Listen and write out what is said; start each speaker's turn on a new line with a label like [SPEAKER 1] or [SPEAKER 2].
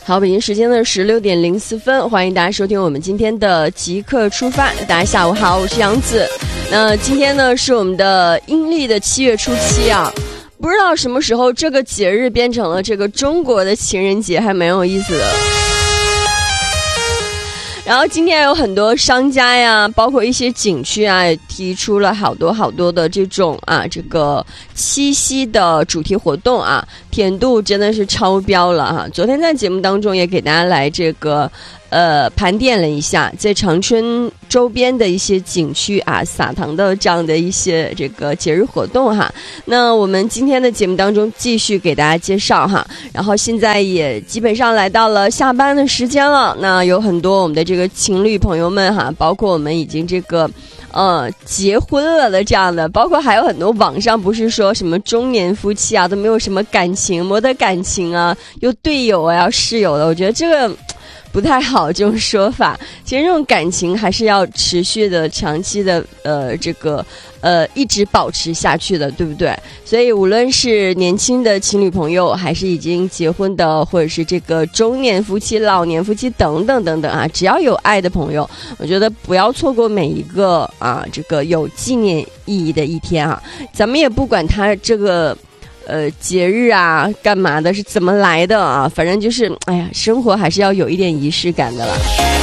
[SPEAKER 1] 好，北京时间的16:04，欢迎大家收听我们今天的即刻出发。大家下午好，我是杨子。那今天呢是我们的阴历的7月初7啊，不知道什么时候这个节日变成了这个中国的情人节，还蛮有意思的。然后今天有很多商家呀，包括一些景区啊，也提出了好多的这种这个七夕的主题活动啊，甜度真的是超标了哈。昨天在节目当中也给大家来这个盘点了一下，在长春周边的一些景区啊，撒糖的这样的一些这个节日活动哈。那我们今天的节目当中继续给大家介绍哈。然后现在也基本上来到了下班的时间了，那有很多我们的这个情侣朋友们哈，包括我们已经这个结婚了的这样的，包括还有很多网上不是说什么中年夫妻啊都没有什么感情，没得感情啊，有队友啊，要室友的，我觉得这个不太好这种说法。其实这种感情还是要持续的、长期的，一直保持下去的，对不对？所以无论是年轻的情侣朋友，还是已经结婚的，或者是这个中年夫妻、老年夫妻等等等等啊，只要有爱的朋友，我觉得不要错过每一个这个有纪念意义的一天啊。咱们也不管他这个节日啊干嘛的，是怎么来的啊，反正就是生活还是要有一点仪式感的啦。